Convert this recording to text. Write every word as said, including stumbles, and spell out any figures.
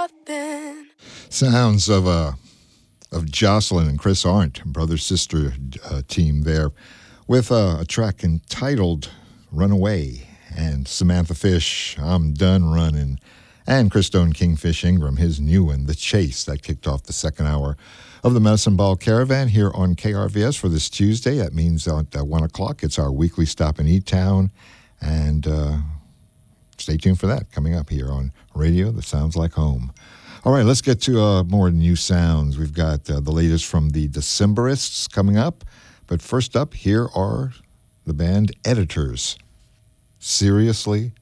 nothing. Sounds of uh, of Jocelyn and Chris Arndt, brother-sister uh, team there, with uh, a track entitled Runaway, and Samantha Fish, I'm Done Running, and Christone Kingfish Ingram, his new one, The Chase, that kicked off the second hour of the Medicine Ball Caravan here on K R V S for this Tuesday. That means at uh, one o'clock, it's our weekly stop in E-Town, and uh, stay tuned for that coming up here on radio that sounds like home. All right, let's get to uh, more new sounds. We've got uh, the latest from the Decemberists coming up. But first up, here are the band Editors. Seriously